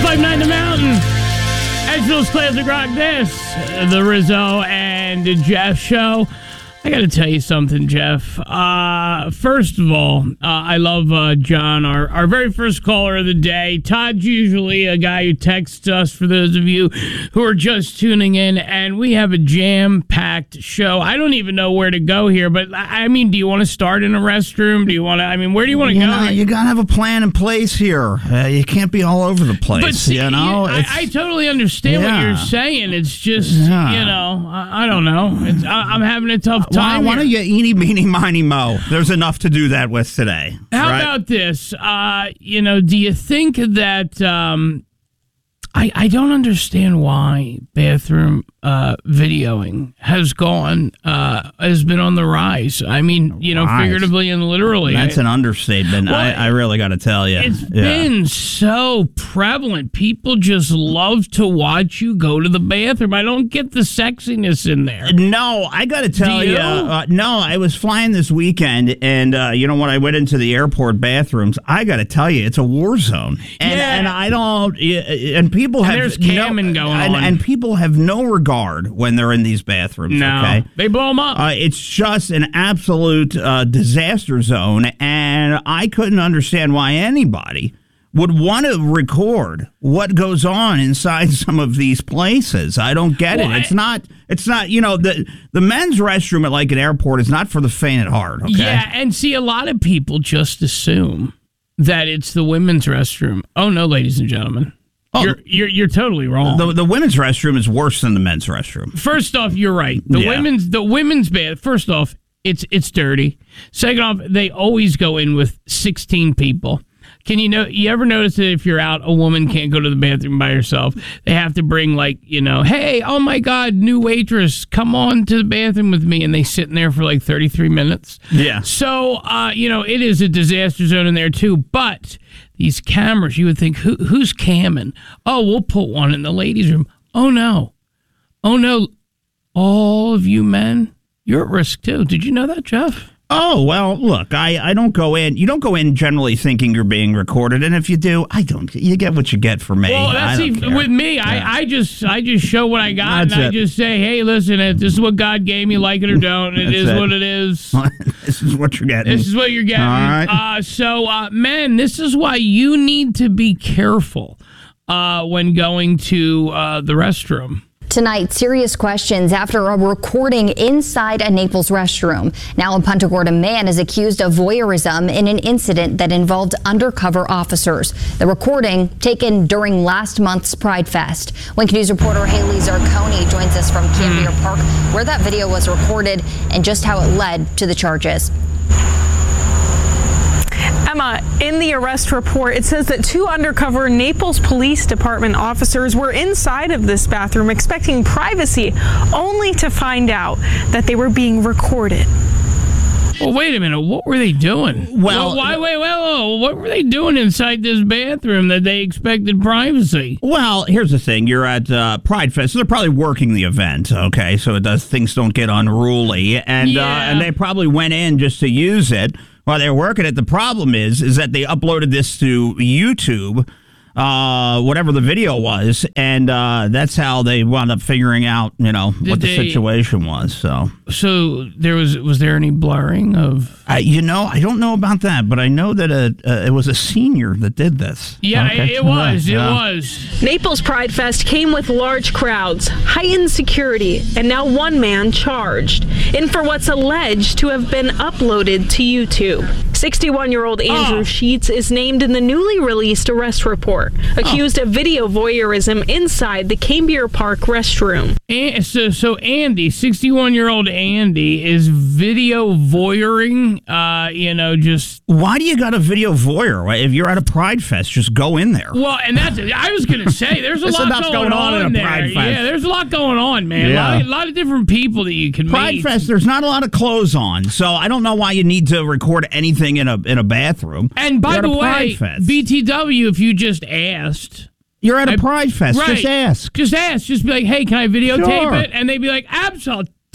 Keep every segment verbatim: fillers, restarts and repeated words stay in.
five nine The Mountain. Edgeville's Classic Rock. This, the Rizzo and Jeff show. I got to tell you something, Jeff. Uh, first of all, uh, I love uh, John, our, our very first caller of the day. Todd's usually a guy who texts us, for those of you who are just tuning in, and we have a jam-packed show. I don't even know where to go here, but, I mean, do you want to start in a restroom? Do you want to, I mean, where do you want to you go? Know, you got to have a plan in place here. Uh, you can't be all over the place, but see, you know? I, I totally understand yeah. what you're saying. It's just, yeah. you know, I, I don't know. It's, I, I'm having a tough time. Why, why don't you eeny, meeny, miny, mo? There's enough to do that with today. How right? about this? Uh, you know, do you think that um, I I don't understand why bathroom uh, videoing has gone uh, has been on the rise. I mean, you know, Rise. figuratively and literally. That's an understatement. Well, I, I really got to tell you. It's yeah. been so prevalent. People just love to watch you go to the bathroom. I don't get the sexiness in there. No, I got to tell Do you. you? Uh, no, I was flying this weekend, and uh, you know when I went into the airport bathrooms, I got to tell you, it's a war zone. And, Yeah. and I don't. And people And have there's no, camming going and, on. and people have no regard when they're in these bathrooms. No, okay, they blow them up. Uh, it's just an absolute uh, disaster zone, and I couldn't understand why anybody would want to record what goes on inside some of these places. I don't get Well, it. It's not. It's not. You know, the the men's restroom at like an airport is not for the faint at heart. Okay? Yeah, and see, a lot of people just assume that it's the women's restroom. Oh no, ladies and gentlemen. Oh, You're, you're you're totally wrong. The the women's restroom is worse than the men's restroom. First off, you're right. The Yeah. women's the women's bath. First off, it's it's dirty. Second off, they always go in with sixteen people. Can you know? You ever notice that if you're out, a woman can't go to the bathroom by herself? They have to bring like you know, hey, oh my God, new waitress, come on to the bathroom with me, and they sit in there for like thirty-three minutes. Yeah. So uh, you know, it is a disaster zone in there too, but. These cameras, you would think, Who, who's camming? Oh, we'll put one in the ladies' room. Oh, no. Oh, no. All of you men, you're at risk, too. Did you know that, Jeff? Oh, well, look, I, I don't go in. You don't go in generally thinking you're being recorded. And if you do, I don't. You get what you get for me. Well, that's I don't even, care. with me. Yeah. I, I just I just show what I got, That's and I it. just say, hey, listen, this is what God gave me, like it or don't. It That's is it. what it is. This is what you're getting. This is what you're getting. All right. Uh, so, uh, men, this is why you need to be careful uh, when going to uh, the restroom. Tonight, serious questions after a recording inside a Naples restroom. Now in Punta Gorda, a man is accused of voyeurism in an incident that involved undercover officers. The recording taken during last month's Pride Fest. Wink News reporter Haley Zarconi joins us from Cambier Park, where that video was recorded and just how it led to the charges. Emma, in the arrest report, it says that two undercover Naples Police Department officers were inside of this bathroom expecting privacy, only to find out that they were being recorded. Well, wait a minute. What were they doing? Well, why, wait, well, what were they doing inside this bathroom that they expected privacy? Well, here's the thing. You're at uh, Pride Fest, so they're probably working the event, okay? So it does things don't get unruly. And Yeah. uh, and they probably went in just to use it while they were working it. The problem is, is that they uploaded this to YouTube, uh, whatever the video was, and uh, that's how they wound up figuring out, you know, Did what the they- situation was. So, So there was was there any blurring of? uh, you know, I don't know about that, but I know that a, uh, it was a senior that did this. Yeah, Okay. it, it was. Yeah. It was. Naples Pride Fest came with large crowds, heightened security, and now one man charged in for what's alleged to have been uploaded to YouTube. sixty-one-year-old Andrew Oh. Sheets is named in the newly released arrest report, accused of video voyeurism inside the Cambier Park restroom. And so, so Andy, sixty-one-year-old Andy, is video voyeuring. Uh, you know, just Why do you got a video voyeur? If you're at a Pride Fest, just go in there. well, and that's. I was gonna say, there's a There's lot enough going, going on on, at a there. Pride Fest. Yeah, there's a lot going on, man. Yeah. A, lot, a lot of different people that you can Pride meet. Fest, there's not a lot of clothes on, so I don't know why you need to record anything in a in a bathroom. And by You're at the a way, Pride Fest. B T W, if you just asked. You're at a I- Pride Fest. Right. Just ask. Just ask. Just be like, hey, can I videotape Sure. it? And they'd be like, absolutely.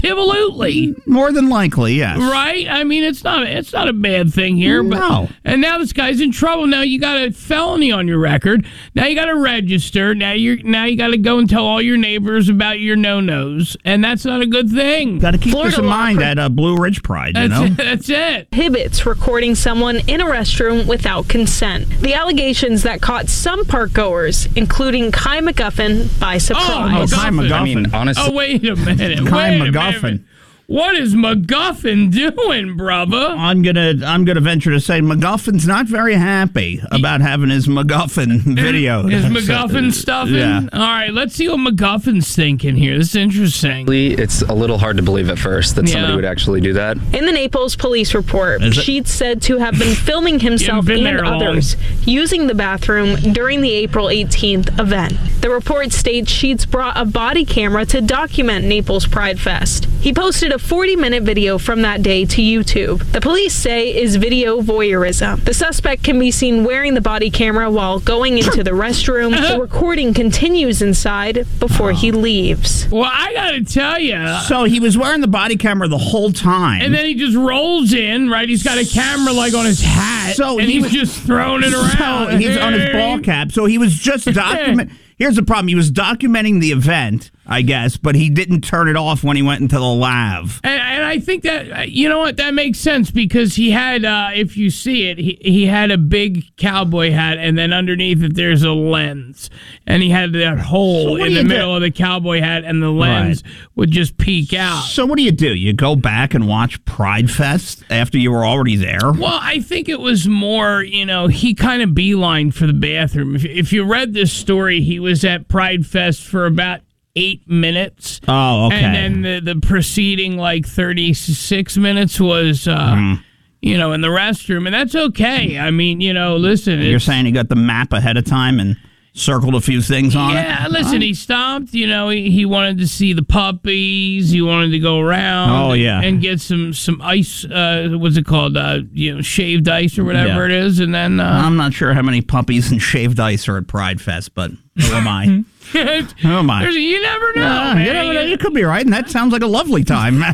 Absolutely. More than likely, yes. Right? I mean, it's not it's not a bad thing here. But, No. and now this guy's in trouble. Now you got a felony on your record. Now you got to register. Now you're now you got to go and tell all your neighbors about your no-nos, and that's not a good thing. Got to keep Florida this in law mind pro- at uh, Blue Ridge Pride, you That's know? it. That's it. Prohibits recording someone in a restroom without consent. The allegations that caught some park goers, including Kai McGuffin, by surprise. Oh, Kai McGuffin. I mean, honestly, Oh, wait a minute. Kai Wait a McGuffin. minute. What is McGuffin doing, brother? I'm gonna I'm gonna venture to say McGuffin's not very happy about having his McGuffin video. Is McGuffin stuffing? Yeah. All right, let's see what McGuffin's thinking here. This is interesting. it's a little hard to believe at first that somebody Yeah. would actually do that. In the Naples police report, Is it? Sheets said to have been filming himself been and there long. others using the bathroom during the April eighteenth event. The report states Sheets brought a body camera to document Naples Pride Fest. He posted a forty-minute video from that day to YouTube. The police say is video voyeurism. The suspect can be seen wearing the body camera while going into the restroom. The recording continues inside before he leaves. Well, I got to tell you. So he was wearing the body camera the whole time. And then he just rolls in, right? He's got a camera like on his hat, So and he he's was- just throwing it around. So he's on his ball cap. So he was just document. Here's the problem. He was documenting the event, I guess, but he didn't turn it off when he went into the lav. And, and I think that, you know what, that makes sense because he had, uh, if you see it, he, he had a big cowboy hat, and then underneath it there's a lens. And he had that hole So what in do the you middle do? of the cowboy hat, and the lens would just peek out. So what do you do? You go back and watch Pride Fest after you were already there? Well, I think it was more, you know, he kind of beelined for the bathroom. If, if you read this story, he was at Pride Fest for about eight minutes. Oh, okay. And then the, the preceding, like, thirty-six minutes was, uh, Mm-hmm. you know, in the restroom. And that's okay. I mean, you know, listen. You're it's- saying he got the map ahead of time and circled a few things on it? Yeah, listen, he stopped. You know, he, he wanted to see the puppies. He wanted to go around. Oh, yeah. and get some some ice. Uh, what's it called? Uh, you know, shaved ice or whatever Yeah. it is. And then uh, I'm not sure how many puppies and shaved ice are at Pride Fest, but who am I? Who am I? there's- you never know. Ah, man. you never know. You could be right, and that sounds like a lovely time.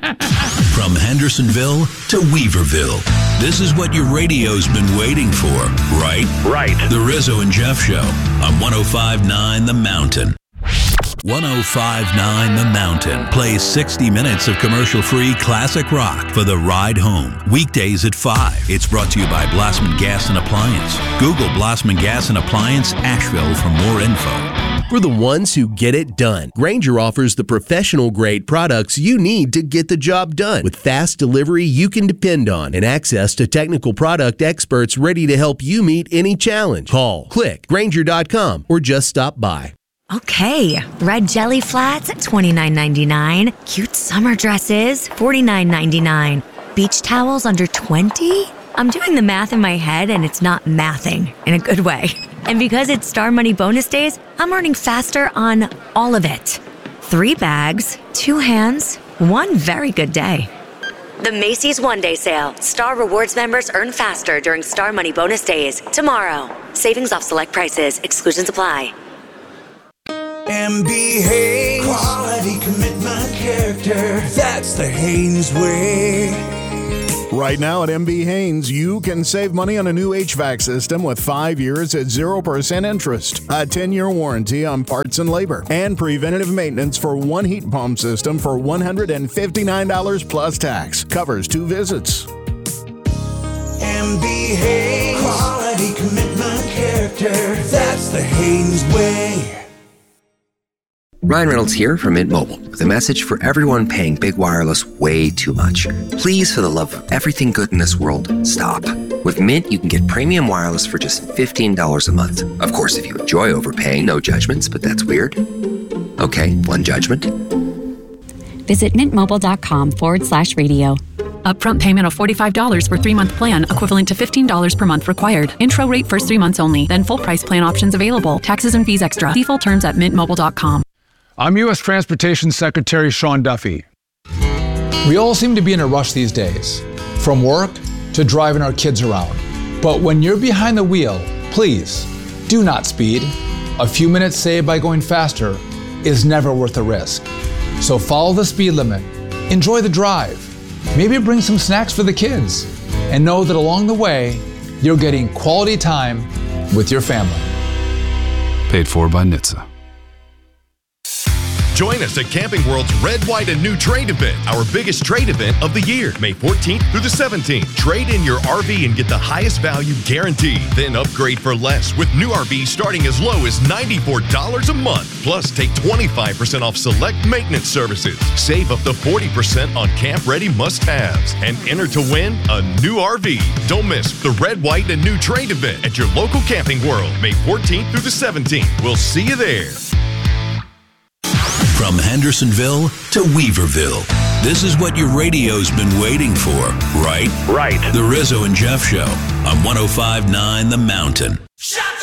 From Hendersonville to Weaverville, this is what your radio's been waiting for, right? Right. The Rizzo and Jeff Show on one oh five point nine The Mountain. one oh five point nine The Mountain plays sixty minutes of commercial-free classic rock for the ride home. Weekdays at five. It's brought to you by Blossman Gas and Appliance. Google Blossman Gas and Appliance Asheville for more info. For the ones who get it done, Grainger offers the professional-grade products you need to get the job done. With fast delivery you can depend on and access to technical product experts ready to help you meet any challenge. Call, click, Grainger dot com, or just stop by. Okay, red jelly flats at twenty-nine ninety-nine. Cute summer dresses, forty-nine ninety-nine. Beach towels under twenty? I'm doing the math in my head and it's not mathing in a good way. And because it's Star Money bonus days, I'm earning faster on all of it. Three bags, two hands, one very good day. The Macy's One Day Sale. Star Rewards members earn faster during Star Money bonus days. Tomorrow. Savings off select prices. Exclusions apply. M B Haynes. Quality, commitment, character. That's the Haynes way. Right now at M B Haynes, you can save money on a new H V A C system with five years at zero percent interest, a ten-year warranty on parts and labor, and preventative maintenance for one heat pump system for one hundred fifty-nine dollars plus tax. Covers two visits. M B Haynes. Quality, commitment, character. That's the Haynes way. Ryan Reynolds here from Mint Mobile with a message for everyone paying big wireless way too much. Please, for the love of everything good in this world, stop. With Mint, you can get premium wireless for just fifteen dollars a month. Of course, if you enjoy overpaying, no judgments, but that's weird. Okay, one judgment. Visit mintmobile.com forward slash radio. Upfront payment of forty-five dollars for three-month plan, equivalent to fifteen dollars per month required. Intro rate first three months only, then full price plan options available. Taxes and fees extra. See full terms at mint mobile dot com. I'm U S Transportation Secretary Sean Duffy. We all seem to be in a rush these days, from work to driving our kids around. But when you're behind the wheel, please do not speed. A few minutes saved by going faster is never worth the risk. So follow the speed limit Enjoy the drive. Maybe bring some snacks for the kids. And know that along the way, you're getting quality time with your family. Paid for by N H T S A. Join us at Camping World's Red, White, and New Trade event, our biggest trade event of the year, May fourteenth through the seventeenth. Trade in your R V and get the highest value guaranteed. Then upgrade for less with new R Vs starting as low as ninety-four dollars a month. Plus, take twenty-five percent off select maintenance services. Save up to forty percent on camp-ready must-haves. And enter to win a new R V. Don't miss the Red, White, and New Trade event at your local Camping World, May fourteenth through the seventeenth. We'll see you there. From Hendersonville to Weaverville, this is what your radio's been waiting for, right? Right. The Rizzo and Jeff Show on one oh five point nine The Mountain. Shut